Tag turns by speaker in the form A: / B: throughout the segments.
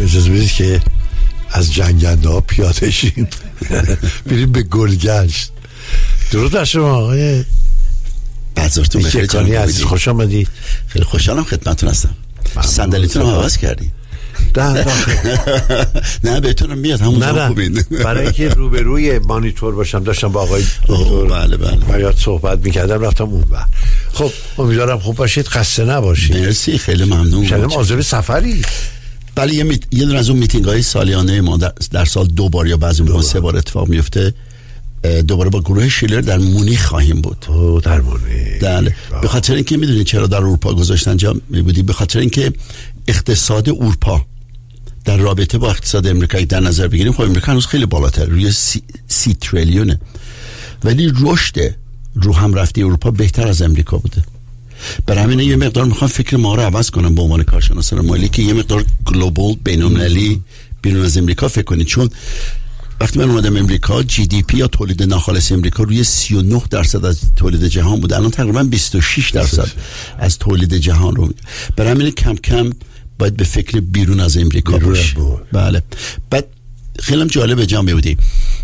A: اجازه بدید که از جنگنده ها پیاده شیم بریم به گلگشت. درود بر شما آقای
B: بازارتون بخیر
A: جنابی عزیز، خوش آمدید.
B: خیلی خوشحالم خدمتتون هستم. صندلیتون رو عوض کردین؟ نه بهتونم میاد همون خوبین.
A: برای اینکه روبروی مانیتور باشم داشتم با آقای دکتر
B: بله
A: باید صحبت میکردم، رفتم اون بر. خب امیدوارم خوب باشید، خسته نباشید.
B: مرسی، خیلی ممنون.
A: شدم عازم سفری.
B: بله یه دونه از اون میتینگ های سالیانه ما در سال 2 بار یا بعضی موقع 3 بار اتفاق میفته. دوباره با گروه شیلر در مونیخ خواهیم بود.
A: در مونیخ.
B: بله. به خاطر اینکه میدونید چرا در اروپا گذاشتن جا میبودی؟ به خاطر اینکه اقتصاد اروپا در رابطه با اقتصاد امریکایی در نظر بگیریم، خب امریکا هنوز خیلی بالاتر، روی 30 تریلیونه، ولی رشد رو هم رفتی اروپا بهتر از امریکا بوده. برای همین یه مقدار میخوام فکر ما رو عوض کنم به عنوان کارشناسان مالی که یه مقدار گلوبال بین‌المللی بیرون از امریکا فکر کنید. چون وقتی من اومدم امریکا جی دی پی یا تولید ناخالص امریکا روی 39% از تولید جهان بود، الان تقریبا 26% از تولید جهان رو. برای همین کم کم باید به فکر بیرون از امریکا باش. بله. بعد خیلی جالبه جناب بودی،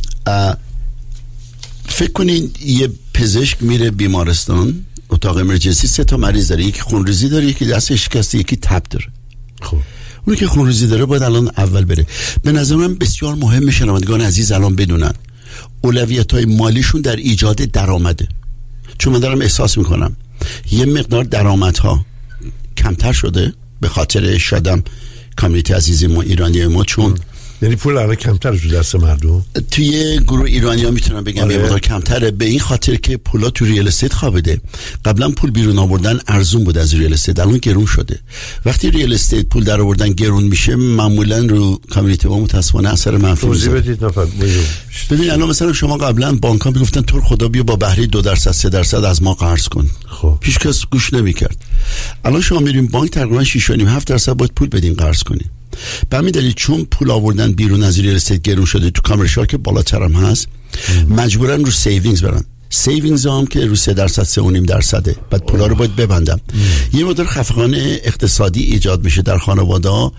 B: فکر کنین یه پزشک میره بیمارستان، اتاق امرجنسی 3 تا مریض داره، یکی خونریزی داره، یکی دست شکسته، یکی تب داره. خب اون که خونریزی داره باید الان اول بره. به نظر من بسیار مهمه شنوندگان عزیز الان بدونن اولویت‌های مالیشون در ایجاد درآمده. چون من دارم احساس میکنم یه مقدار درآمدها کمتر شده به خاطر شدم کامیونیتی عزیزی ما ایرانی ما، چون
A: یعنی پول الان کمتر تو دست مردم.
B: توی گروه ایرانی‌ها میتونم بگم یه مقدار کمتره، به این خاطر که پولا تو ریال استیت خوابیده. قبلا پول بیرون آوردن ارزون بود از ریال استیت، الان گرون شده. وقتی ریال استیت پول در آوردن گرون میشه، معمولا رو کامیونیتی ما متأسفانه اثر منفی
A: توضیح بدید.
B: ببین الان مثلا شما قبلا بانک‌ها میگفتن تو خدا بیا با بهره 2% 3% از ما قرض کن،
A: خب
B: هیچ کس گوش نمیکرد. الان شما میریم بانک تقریبا 6.5-7% باید پول بدین قرض کنین. به همین دلیل چون پول آوردن بیرون از ریال استیت گرون شده، تو کامرشال که بالاتر هم هست، مجبورن رو سیوینگز برن. سیوینگز هم که رو 3% 3.5%، بعد پولا رو باید ببندم. یه مقدار خفقان اقتصادی ایجاد میشه در خانواده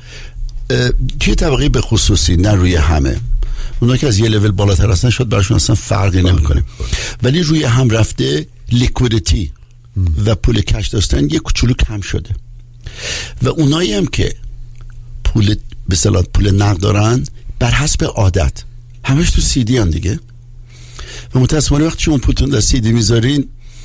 B: توی طبقه به خصوصی، نه روی همه. اونا که از یه لول بالاتر هستن شاید براشون اصلا فرقی نمیکنه، ولی روی هم رفته لیکویدیتی و پول کش داشتن یه کوچولو کم شده. و اونایی هم که پول به اصطلاح پول نقد دارن بر حسب عادت همش تو سی دی ان دیگه، و متأسفانه وقتی شما پولتون در سی دی میذارین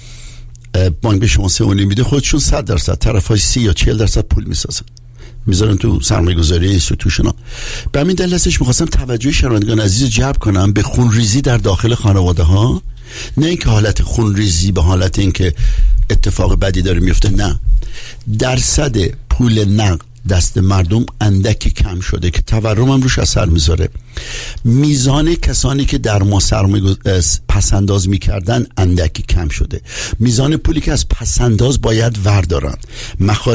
B: بانک به شما 3.5 میده، خودشون 100% طرفای 30 یا 40% پول میسازن میذارن تو سرمایه گذاری اینستیتوشنال. به همین دلیل هستش میخواستم توجه شنوندگان عزیز جلب کنم به خونریزی در داخل خانواده ها. نه اینکه حالت خونریزی به حالت اینکه اتفاق بدی داره میفته، نه، درصد پول نقد دست مردم اندکی کم شده که تورم هم روش اثر میذاره. میزان کسانی که در ما سرمایه پسنداز میکردن اندکی کم شده. میزان پولی که از پسنداز باید وردارن،